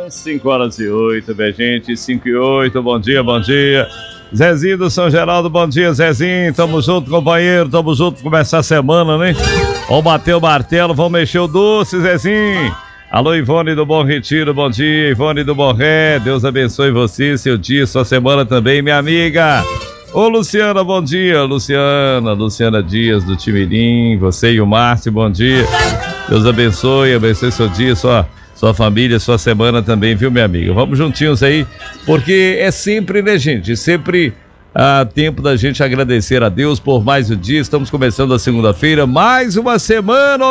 5h08, minha gente, 5h08, bom dia, bom dia. Zezinho do São Geraldo, bom dia, Zezinho, tamo junto, companheiro, tamo junto, começar a semana, né? Vamos bater o martelo, vamos mexer o doce, Zezinho. Alô, Ivone do Bom Retiro, bom dia, Ivone do Borré, Deus abençoe você, seu dia, sua semana também, minha amiga. Ô, Luciana, bom dia, Luciana Dias do Timirim, você e o Márcio, bom dia. Deus abençoe seu dia, sua família, sua semana também, viu, minha amiga? Vamos juntinhos aí, porque é sempre, né, gente? Sempre tempo da gente agradecer a Deus por mais um dia. Estamos começando a segunda-feira, mais uma semana.